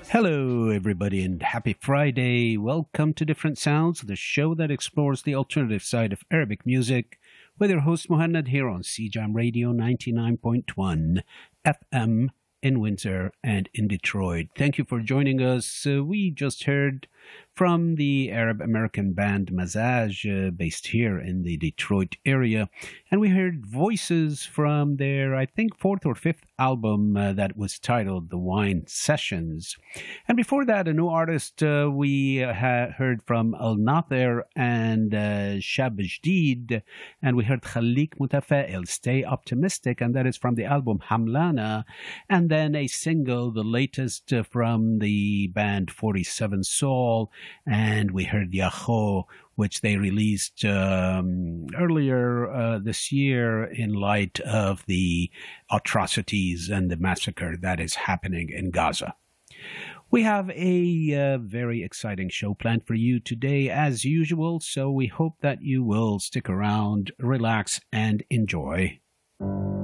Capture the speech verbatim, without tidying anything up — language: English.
Hello, everybody, and happy Friday. Welcome to Different Sounds, the show that explores the alternative side of Arabic music, with your host Muhammad here on C J A M Radio ninety-nine point one F M in Windsor and in Detroit. Thank you for joining us. Uh, we just heard from the Arab American band Mazaj, uh, based here in the Detroit area. And we heard voices from their, I think, fourth or fifth album uh, that was titled The Wine Sessions. And before that, a new artist uh, we uh, ha- heard from Al Nather and uh, Shab Jdeed. And we heard Khalik Mutafa'il, Stay Optimistic, and that is from the album Hamlana. And then a single, the latest uh, from the band forty-seven Soul. And we heard Yaho, which they released um, earlier uh, this year in light of the atrocities and the massacre that is happening in Gaza. We have a uh, very exciting show planned for you today, as usual, so we hope that you will stick around, relax, and enjoy.